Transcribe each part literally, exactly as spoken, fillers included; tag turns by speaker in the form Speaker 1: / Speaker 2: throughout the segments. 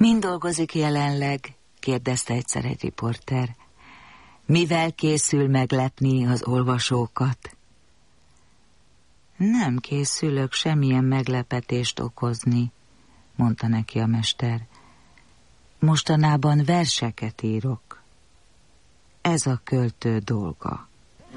Speaker 1: Min dolgozik jelenleg? Kérdezte egyszer egy riporter. Mivel készül meglepni az olvasókat? Nem készülök semmilyen meglepetést okozni, mondta neki a mester. Mostanában verseket írok. Ez a költő dolga.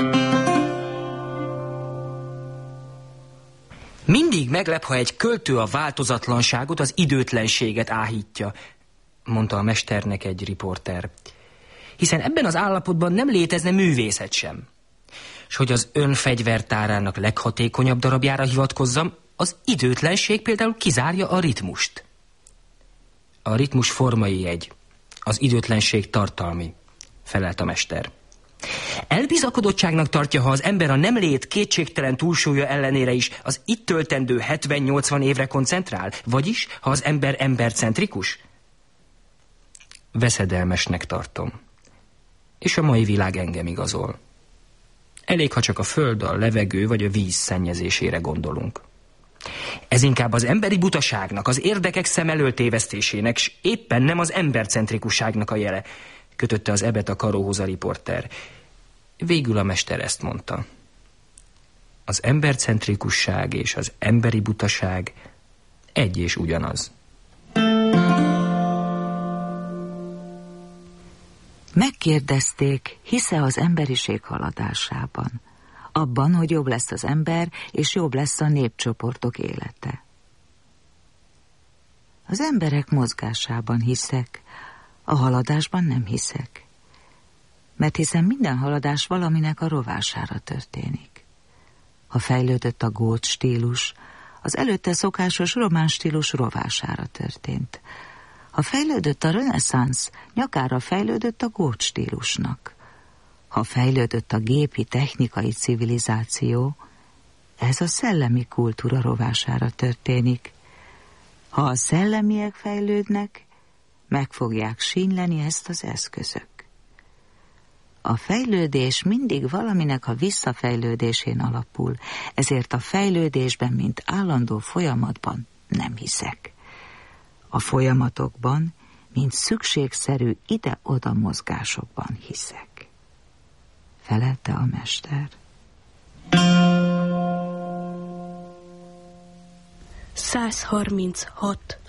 Speaker 2: Mindig meglep, ha egy költő a változatlanságot, az időtlenséget áhítja, mondta a mesternek egy riporter. Hiszen ebben az állapotban nem létezne művészet sem. S hogy az ön fegyvertárának leghatékonyabb darabjára hivatkozzam, az időtlenség például kizárja a ritmust. A ritmus formai jegy, az időtlenség tartalmi, felelt a mester. Elbizakodottságnak tartja, ha az ember a nem lét kétségtelen túlsúlya ellenére is az itt töltendő hetven-nyolcvan évre koncentrál? Vagyis, ha az ember embercentrikus? Veszedelmesnek tartom. És a mai világ engem igazol. Elég, ha csak a föld, a levegő vagy a víz szennyezésére gondolunk. Ez inkább az emberi butaságnak, az érdekek szem elől tévesztésének, s éppen nem az embercentrikusságnak a jele, kötötte az ebet a karóhoz a riporter. Végül a mester ezt mondta. Az embercentrikusság és az emberi butaság egy és ugyanaz.
Speaker 1: Megkérdezték, hisze az emberiség haladásában, abban, hogy jobb lesz az ember, és jobb lesz a népcsoportok élete. Az emberek mozgásában hiszek, a haladásban nem hiszek. Mert hiszen minden haladás valaminek a rovására történik. Ha fejlődött a gót stílus, az előtte szokásos román stílus rovására történt. Ha fejlődött a reneszánsz, nyakára fejlődött a gót stílusnak. Ha fejlődött a gépi technikai civilizáció, ez a szellemi kultúra rovására történik. Ha a szellemiek fejlődnek, meg fogják sínyleni ezt az eszközök. A fejlődés mindig valaminek a visszafejlődésén alapul, ezért a fejlődésben, mint állandó folyamatban nem hiszek. A folyamatokban, mint szükségszerű ide-oda mozgásokban hiszek. Felelte a mester.
Speaker 3: száz harminchat.